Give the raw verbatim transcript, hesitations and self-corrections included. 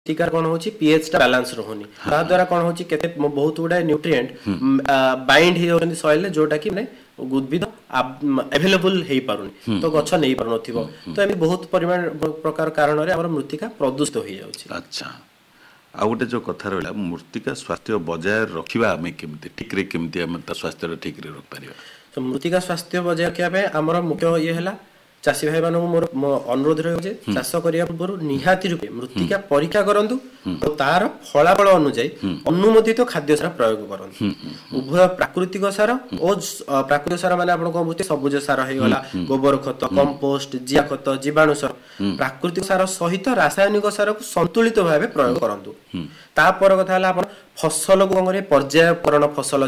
मृत्तिकार कौन होची पीएच टा बैलेंस रहउनी ता द्वारा कौन होची केते बहुत गुडा न्यूट्रिएंट बाइंड हे होनी सॉइल जोटा कि माने उद्भिद अवेलेबल हे पारुनी तो गछ नै पारनथिबो तो एमि बहुत परिमाण प्रकार कारण रे हमर मृत्तिका प्रदूषित हो जाउची। अच्छा आ गोटे जो कथा रहा मृत्तिका स्वास्थ्य बजाय रखा आम केमती ठीक रे केमती आम स्वास्थ्य ठीक रे रख पारिबा। तो मृत्तिका स्वास्थ्य बजाय रखा पे हमर मुख्य ये हैला चाषी भाई मानक मोर अनुरोध रहे चाष करने पूर्व निहाती रूपे मृत्तिका परीक्षा करंतु और तार फलाफल अनुଯାयी अनुमोदित तो खाद्य सार प्रयोग करंतु। उभय प्राकृतिक सार और प्राकृतिक सार माने आपण कोन बुझते सबुज सार हे गला गोबर खत कंपोस्ट जिया खत जीवाणु सार प्राकृतिक सार सहित रासायनिक सार को संतुलित भाबे प्रयोग करंतु। तापर कथा हला आपण फसल को करे पर्यायकरण फसल